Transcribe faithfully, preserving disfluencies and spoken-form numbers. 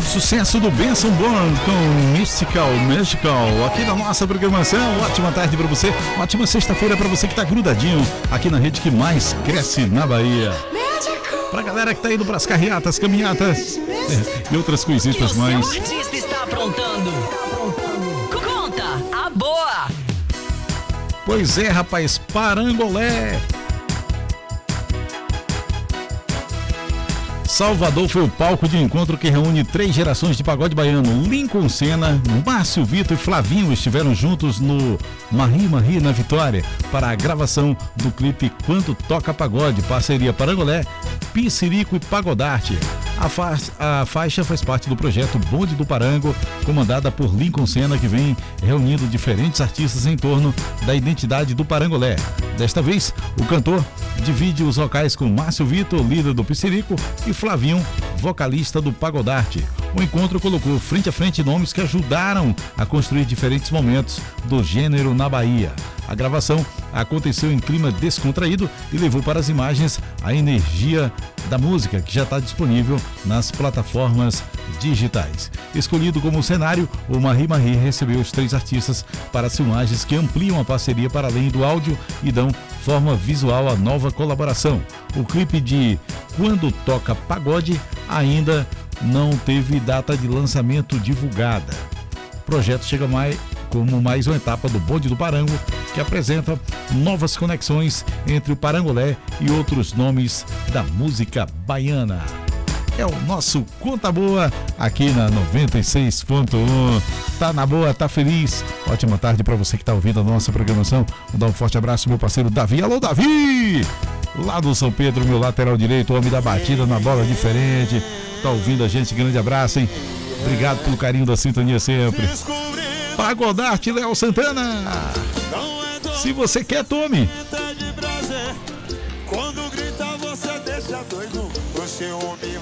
Sucesso do Benson Bourne com Mystical, Magical, aqui na nossa programação. Ótima tarde para você, ótima sexta-feira para você que tá grudadinho aqui na rede que mais cresce na Bahia. Pra galera que tá indo pras carreatas, caminhatas é, e outras coisitas mais. O artista está aprontando. Conta a boa. Pois é, rapaz, Parangolé. Salvador foi o palco de encontro que reúne três gerações de pagode baiano. Lincoln Senna, Márcio Vitor e Flavinho estiveram juntos no Marri Marri na Vitória para a gravação do clipe Quando Toca Pagode, parceria Parangolé, Piscirico e Pagodarte. A, fa a faixa faz parte do projeto Bonde do Parango, comandada por Lincoln Senna, que vem reunindo diferentes artistas em torno da identidade do Parangolé. Desta vez, o cantor divide os vocais com Márcio Vitor, líder do Piscirico, e Flavinho, vocalista do Pagodarte. O encontro colocou frente a frente nomes que ajudaram a construir diferentes momentos do gênero na Bahia. A gravação aconteceu em clima descontraído e levou para as imagens a energia da música, que já está disponível nas plataformas digitais. Escolhido como cenário, o Marri Marri recebeu os três artistas para as filmagens que ampliam a parceria para além do áudio e dão forma visual à nova colaboração. O clipe de Quando Toca Pagode ainda não teve data de lançamento divulgada. O projeto chega mais como mais uma etapa do Bonde do Parango, que apresenta novas conexões entre o Parangolé e outros nomes da música baiana. É o nosso Conta Boa aqui na noventa e seis ponto um. Tá na boa, tá feliz? Ótima tarde para você que tá ouvindo a nossa programação. Vou dar um forte abraço ao meu parceiro Davi. Alô, Davi! Lá do São Pedro, meu lateral direito, o homem da batida na bola diferente. Tá ouvindo a gente? Grande abraço, hein? Obrigado pelo carinho da sintonia sempre. Pagodarte, Léo Santana. Se você quer, tome. Quando grita, você deixa doido.